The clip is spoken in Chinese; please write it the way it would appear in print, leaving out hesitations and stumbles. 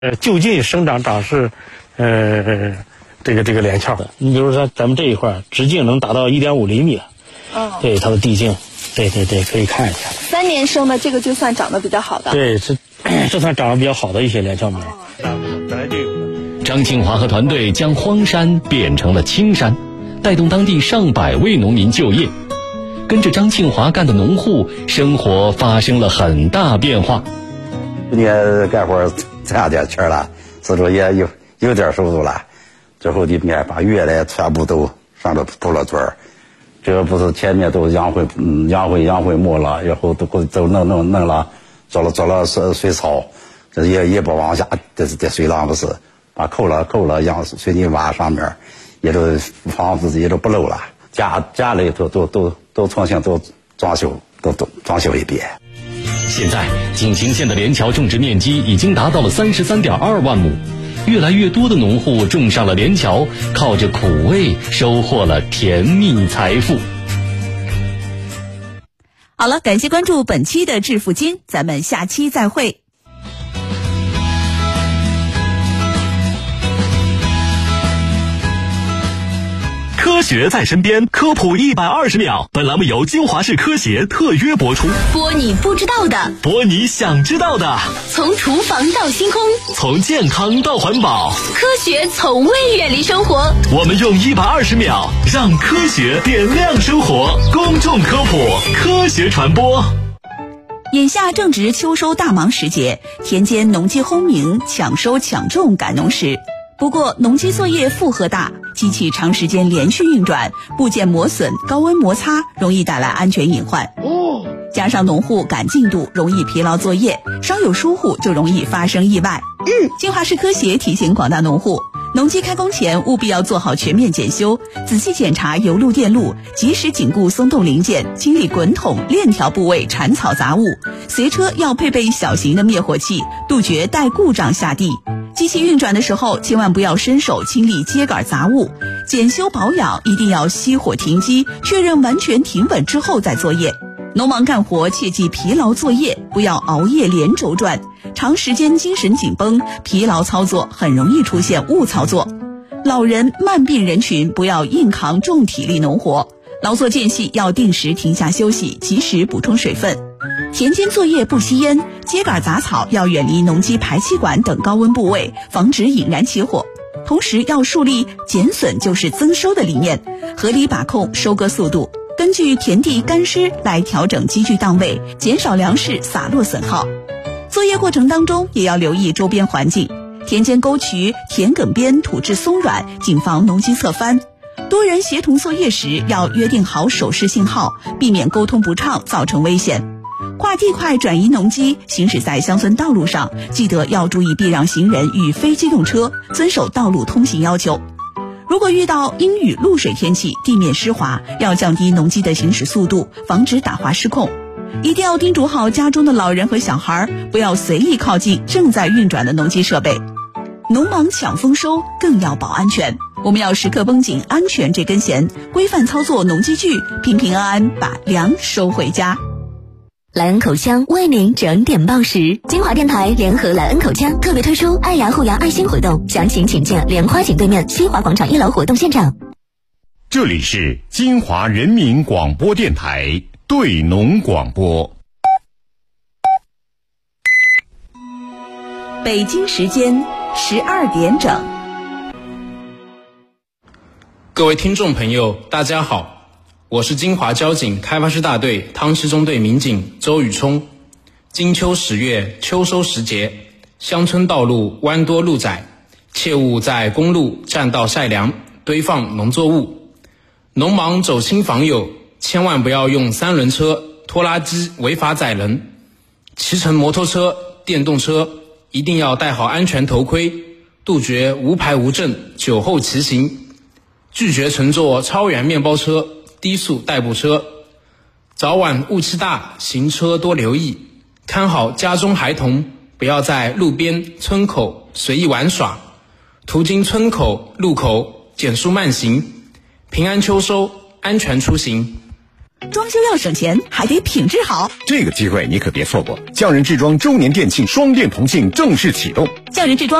就近生长势，这个连翘的。你比如说咱们这一块直径能达到1.5厘米。对，它的地径，对，可以看一下。 3年生的这个就算长得比较好的。 对，这算长得比较好的一些连翘苗。 张庆华和团队将荒山变成了青山，带动当地上百位农民就业。跟着张庆华干的农户生活发生了很大变化。 今年干活挣点钱了，自主也有点收入了。之后今年把月来全部都上了铺了墩儿，这个不是前面都养灰木了，然后都弄了，做了水草，这也不往下，这水浪不是把扣了养水泥瓦上面，也都房子也都不漏了，家里都重新都装修一遍。 现在景行县的连桥种植面积已经达到了33.2万亩，越来越多的农户种上了连桥，靠着苦味收获了甜蜜财富。 好了，感谢关注本期的致富经，咱们下期再会。 科学在身边，科普120秒。本栏目由金华市科协特约播出。 播你不知道的， 播你想知道的。 从厨房到星空， 从健康到环保， 科学从未远离生活。 我们用120秒让科学点亮生活。公众科普，科学传播。 眼下正值秋收大忙时节，田间农机轰鸣，抢收抢种赶农时。不过农机作业负荷大，机器长时间连续运转，部件磨损，高温摩擦容易带来安全隐患。加上农户赶进度，容易疲劳作业，稍有疏忽就容易发生意外。金华市科协提醒广大农户，农机开工前务必要做好全面检修，仔细检查油路电路，及时紧固松动零件，清理滚筒、链条部位缠草杂物。随车要配备小型的灭火器，杜绝带故障下地。机器运转的时候，千万不要伸手清理秸秆杂物。检修保养一定要熄火停机，确认完全停稳之后再作业。农忙干活切忌疲劳作业，不要熬夜连轴转，长时间精神紧绷，疲劳操作很容易出现误操作。老人、慢病人群不要硬扛重体力农活，劳作间隙要定时停下休息，及时补充水分。田间作业不吸烟，秸秆杂草要远离农机排气管等高温部位，防止引燃起火。同时要树立减损就是增收的理念，合理把控收割速度，根据田地干湿来调整机具档位，减少粮食洒落损耗。作业过程当中也要留意周边环境，田间沟渠、田埂边土质松软，谨防农机侧翻。多人协同作业时要约定好手势信号，避免沟通不畅造成危险。跨地块转移农机行驶在乡村道路上，记得要注意避让行人与非机动车，遵守道路通行要求。如果遇到阴雨露水天气，地面湿滑，要降低农机的行驶速度，防止打滑失控。一定要叮嘱好家中的老人和小孩，不要随意靠近正在运转的农机设备。农忙抢丰收，更要保安全。我们要时刻绷紧安全这根弦，规范操作农机具，平平安安把粮收回家。 莱恩口腔为您整点报时，金华电台联合莱恩口腔特别推出爱牙护牙爱心活动，详情请见莲花井对面西华广场1楼活动现场。 这里是金华人民广播电台对农广播。 北京时间12点整。 各位听众朋友，大家好。我是金华交警开发区大队汤溪中队民警周宇冲。金秋10月，秋收时节，乡村道路弯多路窄，切勿在公路、栈道晒粮、堆放农作物。农忙走亲访友，千万不要用3轮车、拖拉机违法载人。骑乘摩托车、电动车一定要戴好安全头盔，杜绝无牌无证、酒后骑行，拒绝乘坐超员面包车、低速代步车。早晚雾气大，行车多留意，看好家中孩童，不要在路边、村口随意玩耍，途经村口、路口减速慢行，平安秋收，安全出行。 装修要省钱，还得品质好。 这个机会你可别错过！匠人制装周年店庆双店同庆正式启动。 匠人制装